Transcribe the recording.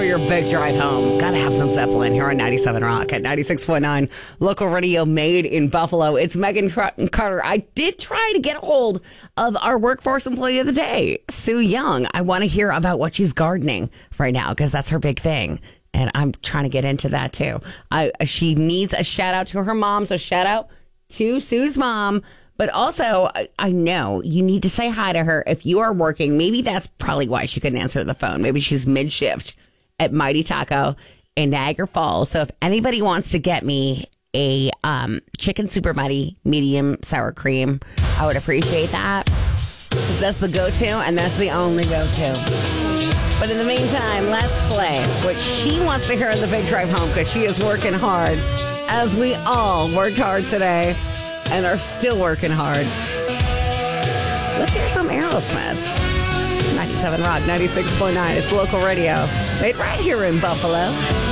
your big drive home. Gotta have some Zeppelin here on 97 Rock at 96.9. Local radio made in Buffalo. It's Megan Carter. I did try to get a hold of our workforce employee of the day, Sue Young. I want to hear about what she's gardening right now because that's her big thing. And I'm trying to get into that too. She needs a shout out to her mom. So shout out to Sue's mom. But also, I know you need to say hi to her if you are working. Maybe that's probably why she couldn't answer the phone. Maybe she's mid-shift at Mighty Taco in Niagara Falls. So if anybody wants to get me a chicken super mighty medium sour cream, I would appreciate that. That's the go-to, and that's the only go-to. But in the meantime, let's play what she wants to hear on the big drive home because she is working hard, as we all worked hard today. And are still working hard. Let's hear some Aerosmith. 97 Rock, 96.9. It's local radio. Made right here in Buffalo.